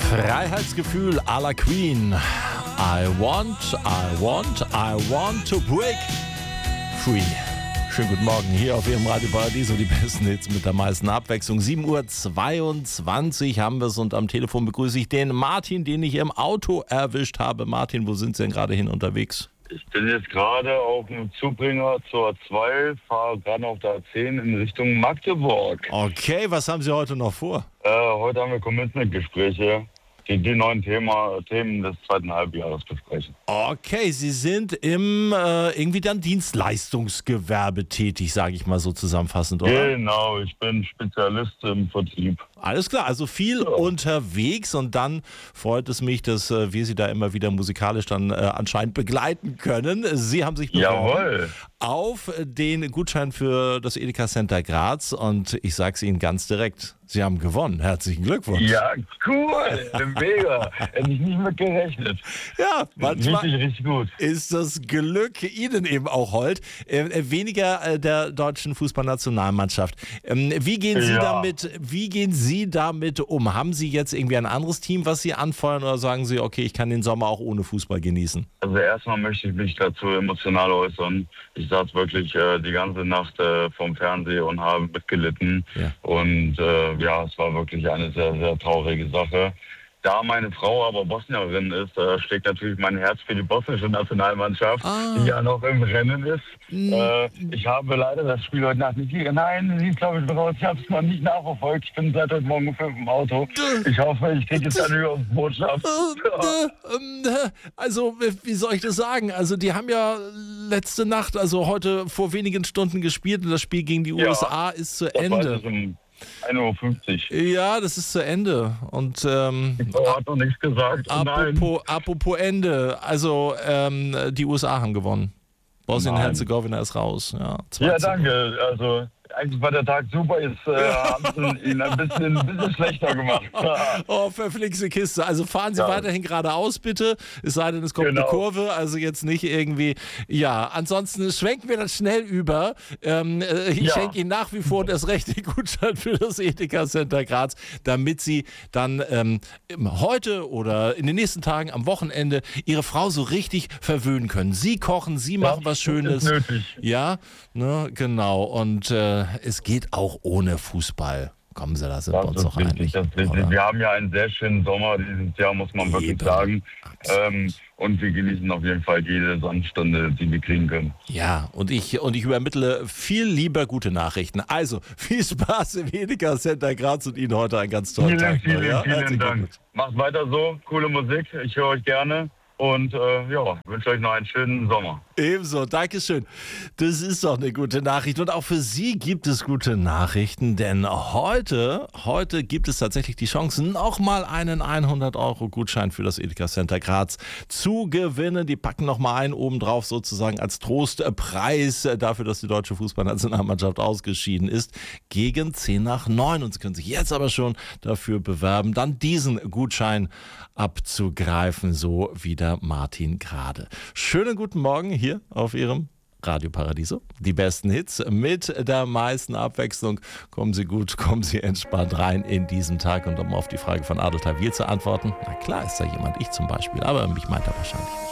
Freiheitsgefühl à la Queen. I want to break free. Schönen guten Morgen hier auf Ihrem Radio Paradiso, die besten Hits mit der meisten Abwechslung. 7:22 Uhr haben wir es und am Telefon begrüße ich den Martin, den ich im Auto erwischt habe. Martin, wo sind Sie denn gerade hin unterwegs? Ich bin jetzt gerade auf dem Zubringer zur A2, fahre gerade auf der A10 in Richtung Magdeburg. Okay, was haben Sie heute noch vor? Heute haben wir Commitment-Gespräche, die neuen Themen des zweiten Halbjahres besprechen. Okay, Sie sind im irgendwie dann Dienstleistungsgewerbe tätig, sage ich mal so zusammenfassend, oder? Genau, ich bin Spezialist im Vertrieb. Alles klar, also viel unterwegs und dann freut es mich, dass wir Sie da immer wieder musikalisch dann anscheinend begleiten können. Sie haben sich beworben auf den Gutschein für das Edeka Center Graz und ich sage es Ihnen ganz direkt, Sie haben gewonnen. Herzlichen Glückwunsch. Ja, cool, mega. Hätte ich nicht mit gerechnet. Ja, manchmal richtig gut. ist das Glück Ihnen eben auch hold. Weniger der deutschen Fußballnationalmannschaft. Wie gehen Sie damit um? Haben Sie jetzt irgendwie ein anderes Team, was Sie anfeuern oder sagen Sie, okay, ich kann den Sommer auch ohne Fußball genießen? Also erstmal möchte ich mich dazu emotional äußern. Ich saß wirklich die ganze Nacht vorm Fernseher und habe mitgelitten. Ja. Und es war wirklich eine sehr, sehr traurige Sache. Da meine Frau aber Bosnierin ist, schlägt natürlich mein Herz für die bosnische Nationalmannschaft, die ja noch im Rennen ist. Ich habe leider das Spiel heute Nacht nicht gesehen. Nein, sie ist glaube ich raus. Ich habe es noch nicht nachverfolgt. Ich bin seit heute Morgen um 5 im Auto. Ich hoffe, ich kriege jetzt eine Botschaft. Also, wie soll ich das sagen? Also, die haben ja letzte Nacht, also heute vor wenigen Stunden gespielt und das Spiel gegen die USA ist zu Ende. 1:50 Uhr. Ja, das ist zu Ende. Und die Frau hat noch nichts gesagt. Apropos Ende. Also die USA haben gewonnen. Bosnien-Herzegowina ist raus. Ja, danke. Also eigentlich war der Tag super, jetzt haben sie ihn ein bisschen schlechter gemacht. Oh, verflixte Kiste. Also fahren Sie weiterhin geradeaus, bitte. Es sei denn, es kommt eine Kurve, also jetzt nicht irgendwie. Ja, ansonsten schwenken wir das schnell über. Ich schenke Ihnen nach wie vor das rechte Gutschein für das Edeka Center Graz, damit Sie dann heute oder in den nächsten Tagen am Wochenende Ihre Frau so richtig verwöhnen können. Sie kochen, Sie machen was Schönes. Das ist nötig. Ja, ne, genau. Und es geht auch ohne Fußball. Kommen Sie, da sind wir uns doch einig. Wir haben ja einen sehr schönen Sommer dieses Jahr, muss man wirklich sagen. Und wir genießen auf jeden Fall jede Sonnenstunde, die wir kriegen können. Ja, und ich übermittle viel lieber gute Nachrichten. Also, viel Spaß im Edeka Center Graz und Ihnen heute einen ganz tollen Tag. Vielen Dank. Macht weiter so, coole Musik, ich höre euch gerne. Und wünsche euch noch einen schönen Sommer. Ebenso, Dankeschön. Das ist doch eine gute Nachricht. Und auch für Sie gibt es gute Nachrichten, denn heute gibt es tatsächlich die Chance, nochmal einen 100-Euro-Gutschein für das Edeka Center Graz zu gewinnen. Die packen nochmal einen obendrauf sozusagen als Trostpreis dafür, dass die deutsche Fußballnationalmannschaft ausgeschieden ist, gegen 8:50. Und Sie können sich jetzt aber schon dafür bewerben, dann diesen Gutschein abzugreifen, so wie der Martin gerade. Schönen guten Morgen hier auf Ihrem Radio Paradiso. Die besten Hits mit der meisten Abwechslung. Kommen Sie gut, kommen Sie entspannt rein in diesen Tag. Und um auf die Frage von Adel Tawil zu antworten, na klar ist da jemand, ich zum Beispiel, aber mich meint er wahrscheinlich nicht.